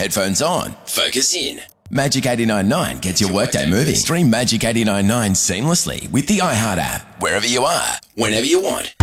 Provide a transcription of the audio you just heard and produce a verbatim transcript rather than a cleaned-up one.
Headphones on. Focus in. Magic eighty-nine point nine gets your workday moving. Stream Magic eighty-nine point nine seamlessly with the iHeart app. Wherever you are, whenever you want.